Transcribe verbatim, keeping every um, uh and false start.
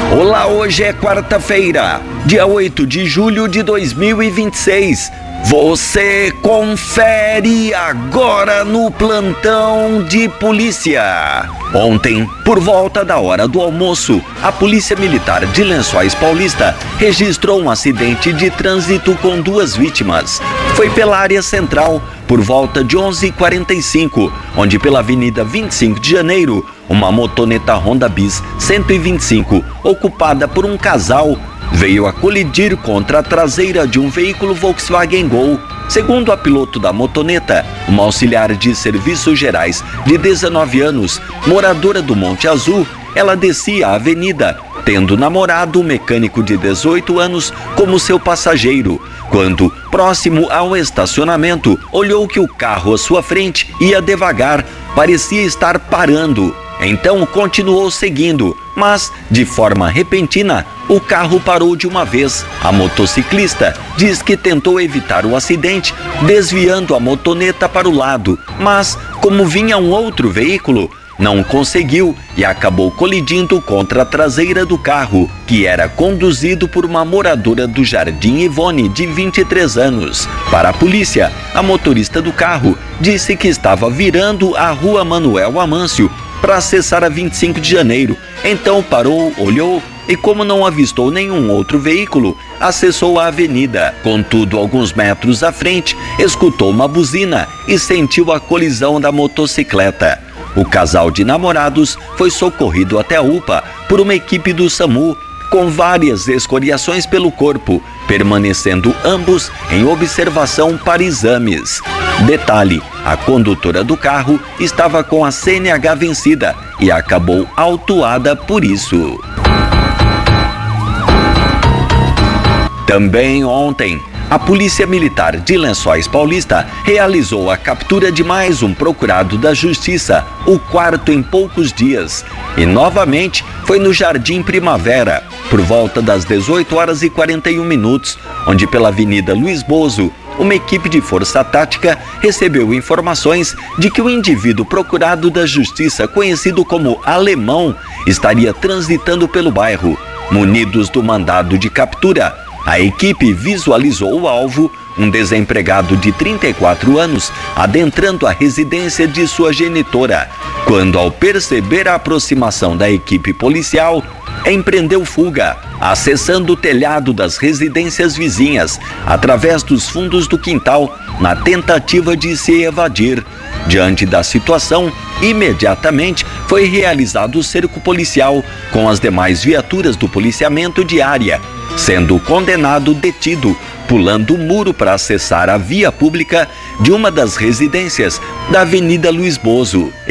Olá, hoje é quarta-feira, dia oito de julho de dois mil e vinte e seis. Você confere agora no plantão de polícia. Ontem, por volta da hora do almoço, a Polícia Militar de Lençóis Paulista registrou um acidente de trânsito com duas vítimas. Foi pela área central, por volta de onze e quarenta e cinco, onde pela Avenida vinte e cinco de janeiro, uma motoneta Honda Bis cento e vinte e cinco, ocupada por um casal, veio a colidir contra a traseira de um veículo Volkswagen Gol. Segundo a piloto da motoneta, uma auxiliar de serviços gerais de dezenove anos, moradora do Monte Azul, ela descia a avenida, tendo namorado um mecânico de dezoito anos como seu passageiro, quando, próximo ao estacionamento, olhou que o carro à sua frente ia devagar, parecia estar parando. Então continuou seguindo, mas, de forma repentina, o carro parou de uma vez. A motociclista diz que tentou evitar o acidente, desviando a motoneta para o lado, mas, como vinha um outro veículo, não conseguiu e acabou colidindo contra a traseira do carro, que era conduzido por uma moradora do Jardim Ivone, de vinte e três anos. Para a polícia, a motorista do carro disse que estava virando a Rua Manuel Amâncio para acessar a vinte e cinco de janeiro. Então parou, olhou e, como não avistou nenhum outro veículo, acessou a avenida. Contudo, alguns metros à frente, escutou uma buzina e sentiu a colisão da motocicleta. O casal de namorados foi socorrido até a U P A por uma equipe do SAMU, com várias escoriações pelo corpo, permanecendo ambos em observação para exames. Detalhe: a condutora do carro estava com a C N H vencida e acabou autuada por isso. Também ontem, a Polícia Militar de Lençóis Paulista realizou a captura de mais um procurado da Justiça, o quarto em poucos dias. E novamente foi no Jardim Primavera, por volta das dezoito horas e quarenta e um minutos, onde pela Avenida Luiz Bozo, uma equipe de força tática recebeu informações de que o indivíduo procurado da Justiça, conhecido como Alemão, estaria transitando pelo bairro. Munidos do mandado de captura, a equipe visualizou o alvo, um desempregado de trinta e quatro anos, adentrando a residência de sua genitora, quando, ao perceber a aproximação da equipe policial, empreendeu fuga, acessando o telhado das residências vizinhas, através dos fundos do quintal, na tentativa de se evadir. Diante da situação, imediatamente foi realizado o cerco policial com as demais viaturas do policiamento de área, sendo o condenado detido, pulando o muro para acessar a via pública de uma das residências da Avenida Luiz Bozo.